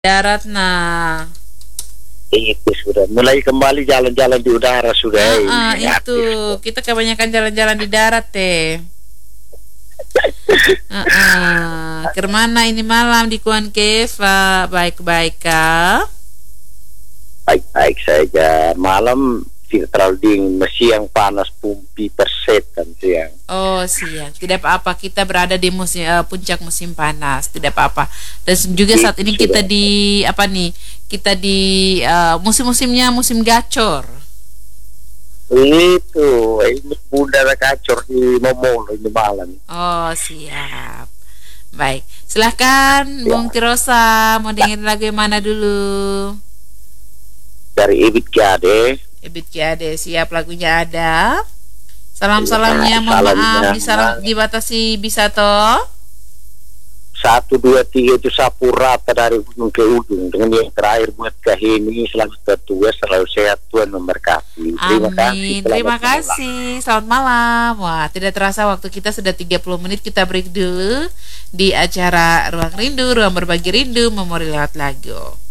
darat nah. Itu sudah mulai kembali jalan-jalan di udara sudah. Itu kita kebanyakan jalan-jalan di darat teh. Kemana ini malam di Kuan Keva? Baik-baik kah? Baik-baik saja. Malam tidak terlalu dingin, siang panas pumpi persetan siang. Oh siang, tidak apa-apa. Kita berada di musim puncak musim panas, tidak apa-apa. Dan juga saat ini kita di apa nih? Kita di musim-musimnya musim gacor. Itu ini udara gacor di Momolo ini malam. Oh siap. Baik, silahkan Bung Kirosa mau dengerin lagu yang mana dulu? Dari Ebit Kiade. Ebit Kiade, siap, lagunya ada. Salam-salamnya mohon maaf dibatasi bisa toh? 1, 2, 3 itu sapu rata dari ujung ke ujung. Dengan yang terakhir buat Kahini selalu tertua, selalu sehat, Tuhan memberkati. Terima kasih. Selamat malam. Wah, tidak terasa waktu kita sudah 30 menit. Kita break dulu di acara Ruang Rindu, Ruang Berbagi Rindu, Memori Lewat Lagu.